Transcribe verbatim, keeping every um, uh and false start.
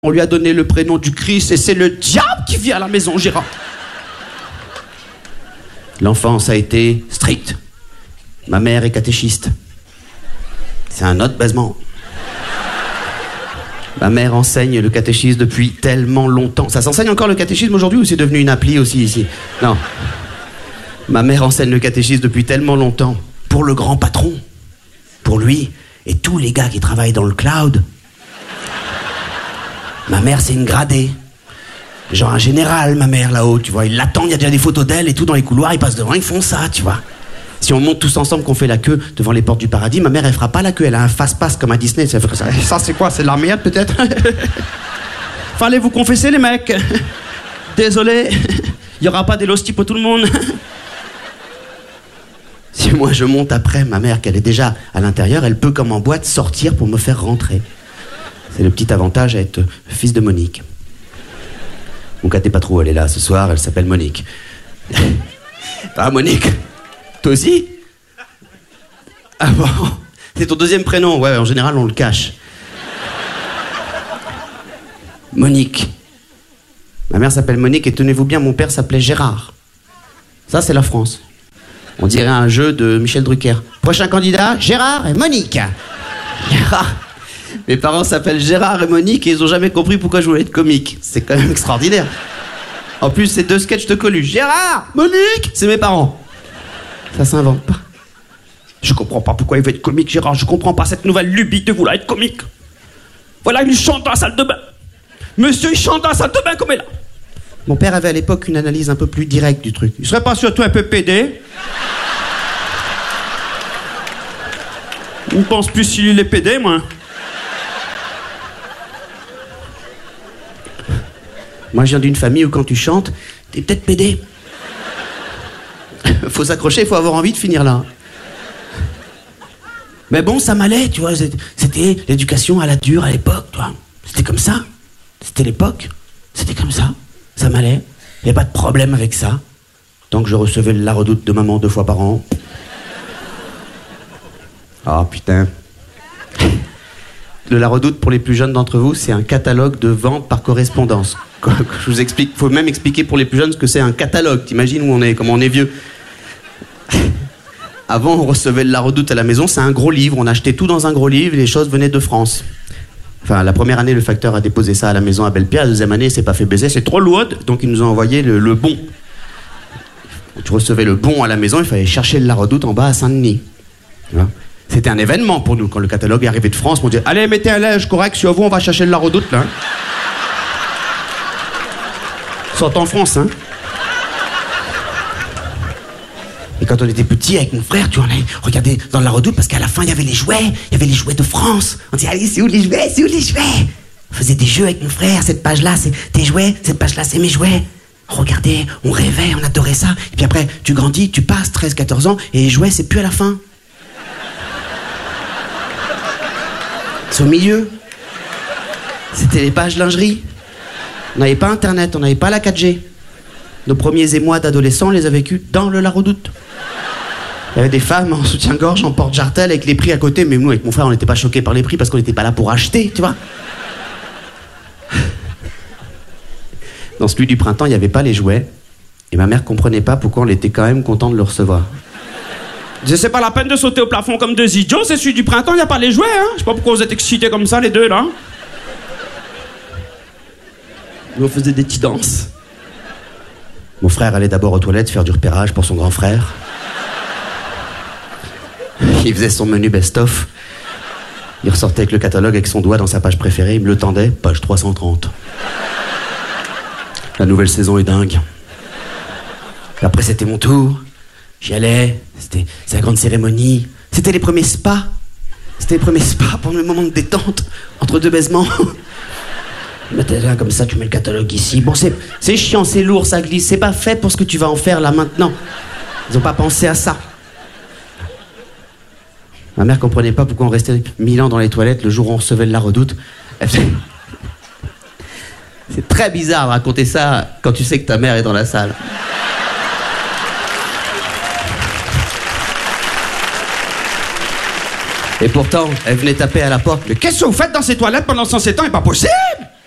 On lui a donné le prénom du Christ et c'est le diable qui vit à la maison, Gérard. L'enfance a été stricte. Ma mère est catéchiste. C'est un autre baisement. Ma mère enseigne le catéchisme depuis tellement longtemps. Ça s'enseigne encore le catéchisme aujourd'hui ou c'est devenu une appli aussi ici? Non. Ma mère enseigne le catéchisme depuis tellement longtemps. Pour le grand patron. Pour lui et tous les gars qui travaillent dans le cloud. Ma mère, c'est une gradée. Genre un général, ma mère, là-haut, tu vois. Ils l'attendent, il y a déjà des photos d'elle et tout dans les couloirs, ils passent devant, ils font ça, tu vois. Si on monte tous ensemble, qu'on fait la queue devant les portes du paradis, ma mère, elle fera pas la queue, elle a un fast-pass comme à Disney. Ça, ça c'est quoi? C'est de la merde, peut-être? Fallait vous confesser, les mecs. Désolé, il y aura pas des l'hostie pour tout le monde. Si moi je monte après, ma mère, qu'elle est déjà à l'intérieur, elle peut, comme en boîte, sortir pour me faire rentrer. C'est le petit avantage à être fils de Monique. Mon cas, t'es pas trop, elle est là ce soir, elle s'appelle Monique. Ah, Monique? Toi aussi? Ah bon? C'est ton deuxième prénom? Ouais, en général, on le cache. Monique. Ma mère s'appelle Monique et tenez-vous bien, mon père s'appelait Gérard. Ça, c'est la France. On dirait un jeu de Michel Drucker. Prochain candidat, Gérard et Monique. Gérard. Mes parents s'appellent Gérard et Monique et ils ont jamais compris pourquoi je voulais être comique. C'est quand même extraordinaire. En plus, c'est deux sketchs de Coluche. Gérard, Monique, c'est mes parents. Ça s'invente pas. Je comprends pas pourquoi il veut être comique, Gérard. Je comprends pas cette nouvelle lubie de vouloir être comique. Voilà, il chante dans la salle de bain. Monsieur, il chante dans la salle de bain comme il est là. Mon père avait à l'époque une analyse un peu plus directe du truc. Il serait pas surtout un peu pédé? On ne pense plus s'il est pédé, moi. Moi, je viens d'une famille où quand tu chantes, t'es peut-être pédé. Faut s'accrocher, faut avoir envie de finir là. Mais bon, ça m'allait, tu vois. C'était l'éducation à la dure à l'époque, tu vois. C'était comme ça. C'était l'époque. C'était comme ça. Ça m'allait. Il n'y a pas de problème avec ça. Tant que je recevais la redoute de maman deux fois par an. Ah, putain. Le La Redoute, pour les plus jeunes d'entre vous, c'est un catalogue de vente par correspondance. Je vous explique, faut même expliquer pour les plus jeunes ce que c'est un catalogue. T'imagines où on est, comment on est vieux. Avant, on recevait le La Redoute à la maison, c'est un gros livre, on achetait tout dans un gros livre et les choses venaient de France. Enfin, la première année, le facteur a déposé ça à la maison à Belle-Pierre, la deuxième année, il s'est pas fait baiser, c'est trop lourd, donc ils nous ont envoyé le, le bon. Tu recevais le bon à la maison, il fallait chercher le La Redoute en bas à Saint-Denis. C'était un événement pour nous, quand le catalogue est arrivé de France, on disait « Allez, mettez un linge correct, sur vous, on va chercher le La Redoute, là. » Sort en France, hein. Et quand on était petit avec mon frère, tu vois, on allait regarder dans le La Redoute, parce qu'à la fin, il y avait les jouets, il y avait les jouets de France. On disait « Allez, c'est où les jouets, c'est où les jouets ?» On faisait des jeux avec mon frère, cette page-là, c'est tes jouets, cette page-là, c'est mes jouets. On regardait, on rêvait, on adorait ça. Et puis après, tu grandis, tu passes treize quatorze ans, et les jouets, c'est plus à la fin. C'est au milieu. C'était les pages lingerie. On n'avait pas Internet, on n'avait pas la quatre G. Nos premiers émois d'adolescents, on les a vécus dans le La Redoute. Il y avait des femmes en soutien-gorge, en porte-jartel, avec les prix à côté, mais nous, avec mon frère, on n'était pas choqués par les prix parce qu'on n'était pas là pour acheter, tu vois. Dans celui du printemps, il n'y avait pas les jouets. Et ma mère comprenait pas pourquoi on était quand même content de le recevoir. Je sais pas la peine de sauter au plafond comme deux idiots, c'est celui du printemps, il n'y a pas les jouets, hein. Je sais pas pourquoi vous êtes excités comme ça, les deux, là. Nous, on faisait des petites danses. Mon frère allait d'abord aux toilettes faire du repérage pour son grand frère. Il faisait son menu best-of. Il ressortait avec le catalogue avec son doigt dans sa page préférée, il me le tendait, page trois cent trente. La nouvelle saison est dingue. Après, c'était mon tour. J'y allais, c'était la grande cérémonie. C'était les premiers spas. C'était les premiers spas pour le moment de détente, entre deux baisements. Là, comme ça, tu mets le catalogue ici. Bon, c'est chiant, c'est lourd, ça glisse. C'est pas fait pour ce que tu vas en faire là maintenant. Ils ont pas pensé à ça. Ma mère comprenait pas pourquoi on restait mille ans dans les toilettes le jour où on recevait le La Redoute. C'est très bizarre de raconter ça quand tu sais que ta mère est dans la salle. Et pourtant, elle venait taper à la porte. Mais qu'est-ce que vous faites dans ces toilettes pendant cent sept ans? C'est pas possible!